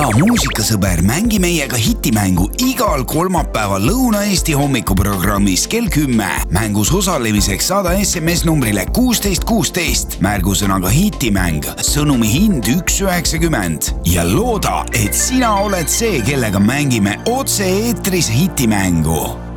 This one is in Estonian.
hea muusikasõber, mängi meiega hitimängu igal kolmapäeval Lõuna-Eesti hommikuprogrammis kell 10. Mängus osalemiseks saada SMS numbrile 1616 märgusõnaga hitimäng, sõnumi hind 1,90 ja looda, et sina oled see, kellega mängime otse eetris hitimängu.